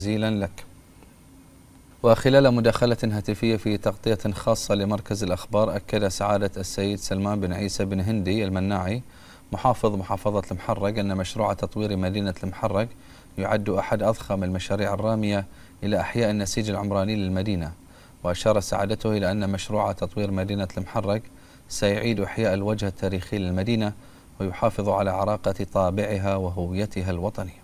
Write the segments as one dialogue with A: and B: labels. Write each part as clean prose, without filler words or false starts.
A: جزيلا لك. وخلال مداخلة هاتفية في تغطية خاصة لمركز الأخبار، أكد سعادة السيد سلمان بن عيسى بن هندي المناعي محافظ محافظة المحرق أن مشروع تطوير مدينة المحرق يعد أحد أضخم المشاريع الرامية إلى أحياء النسيج العمراني للمدينة. وأشار سعادته إلى أن مشروع تطوير مدينة المحرق سيعيد إحياء الوجه التاريخي للمدينة ويحافظ على عراقة طابعها وهويتها الوطنية.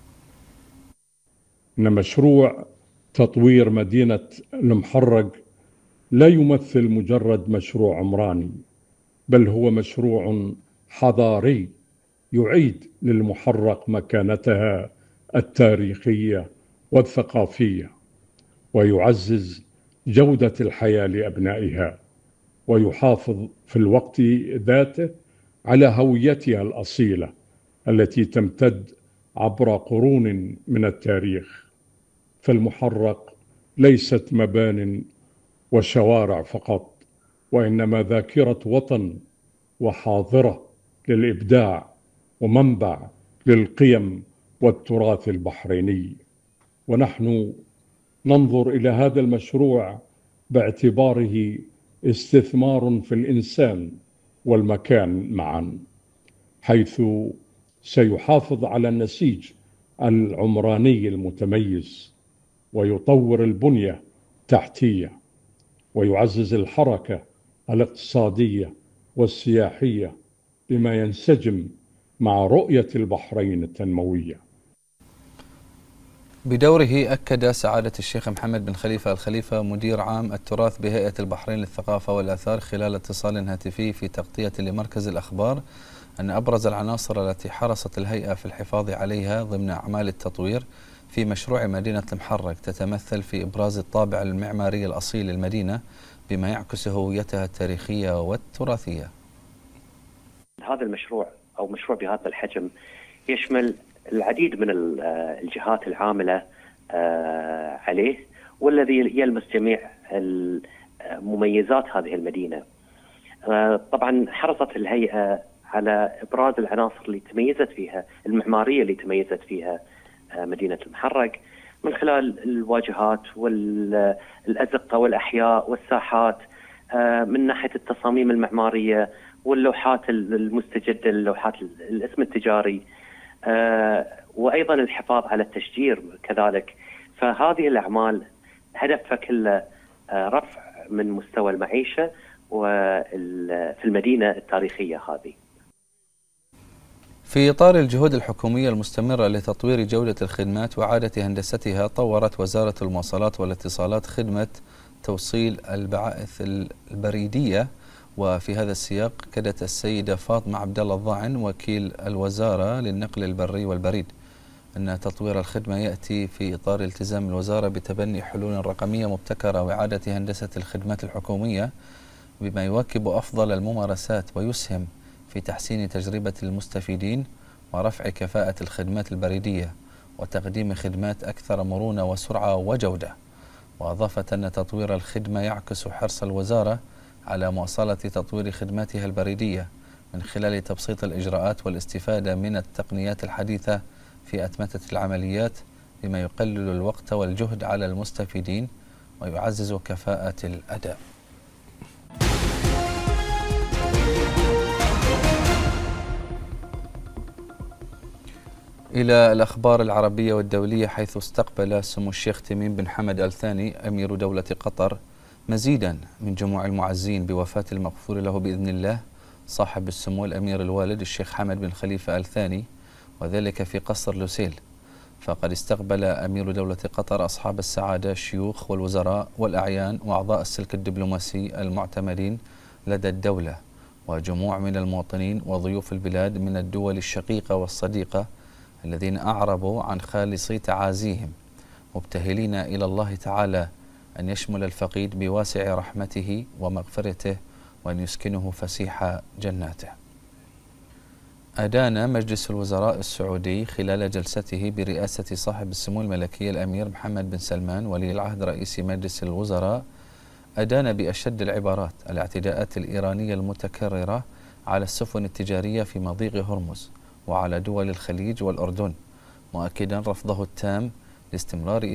B: إن مشروع تطوير مدينة المحرق لا يمثل مجرد مشروع عمراني، بل هو مشروع حضاري يعيد للمحرق مكانتها التاريخية والثقافية، ويعزز جودة الحياة لأبنائها، ويحافظ في الوقت ذاته على هويتها الأصيلة التي تمتد عبر قرون من التاريخ. فالمحرق ليست مبان وشوارع فقط، وإنما ذاكرة وطن وحاضرة للإبداع ومنبع للقيم والتراث البحريني. ونحن ننظر إلى هذا المشروع باعتباره استثمار في الإنسان والمكان معا، حيث سيحافظ على النسيج العمراني المتميز، ويطور البنية التحتية، ويعزز الحركة الاقتصادية والسياحية بما ينسجم مع رؤية البحرين التنموية.
A: بدوره أكد سعادة الشيخ محمد بن خليفة الخليفة مدير عام التراث بهيئة البحرين للثقافة والآثار خلال اتصال هاتفي في تغطية لمركز الأخبار أن أبرز العناصر التي حرصت الهيئة في الحفاظ عليها ضمن أعمال التطوير في مشروع مدينة المحرق تتمثل في إبراز الطابع المعماري الأصيل للمدينة بما يعكس هويتها التاريخية والتراثية.
C: هذا المشروع أو مشروع بهذا الحجم يشمل العديد من الجهات العاملة عليه، والذي يلمس جميع مميزات هذه المدينة. طبعا حرصت الهيئة على إبراز العناصر اللي تميزت فيها، المعمارية اللي تميزت فيها مدينة المحرق، من خلال الواجهات والأزقة والأحياء والساحات، من ناحية التصاميم المعمارية واللوحات المستجدة، اللوحات الاسم التجاري، وأيضا الحفاظ على التشجير كذلك. فهذه الأعمال هدفها كله رفع من مستوى المعيشة في المدينة التاريخية هذه.
A: في إطار الجهود الحكومية المستمرة لتطوير جودة الخدمات وإعادة هندستها، طورت وزارة المواصلات والاتصالات خدمة توصيل البعائث البريدية. وفي هذا السياق كدت السيدة فاطمة عبد الله الضاعن وكيل الوزارة للنقل البري والبريد أن تطوير الخدمة يأتي في إطار التزام الوزارة بتبني حلول رقمية مبتكرة وإعادة هندسة الخدمات الحكومية بما يواكب أفضل الممارسات ويسهم في تحسين تجربة المستفيدين ورفع كفاءة الخدمات البريدية وتقديم خدمات أكثر مرونة وسرعة وجودة. وأضافت أن تطوير الخدمة يعكس حرص الوزارة على مواصلة تطوير خدماتها البريدية من خلال تبسيط الإجراءات والاستفادة من التقنيات الحديثة في أتمتة العمليات بما يقلل الوقت والجهد على المستفيدين ويعزز كفاءة الأداء. إلى الأخبار العربية والدولية، حيث استقبل سمو الشيخ تميم بن حمد آل ثاني أمير دولة قطر مزيدا من جموع المعزين بوفاة المغفور له بإذن الله صاحب السمو الأمير الوالد الشيخ حمد بن خليفة آل ثاني، وذلك في قصر لوسيل. فقد استقبل أمير دولة قطر أصحاب السعادة، الشيوخ والوزراء والأعيان وأعضاء السلك الدبلوماسي المعتمدين لدى الدولة وجموع من المواطنين وضيوف البلاد من الدول الشقيقة والصديقة الذين أعربوا عن خالص تعازيهم، مبتهلين إلى الله تعالى أن يشمل الفقيد بواسع رحمته ومغفرته وأن يسكنه فسيح جناته. أدان مجلس الوزراء السعودي خلال جلسته برئاسة صاحب السمو الملكي الأمير محمد بن سلمان ولي العهد رئيس مجلس الوزراء، أدان بأشد العبارات الاعتداءات الإيرانية المتكررة على السفن التجارية في مضيق هرمز وعلى دول الخليج والأردن، مؤكدا رفضه التام لاستمرار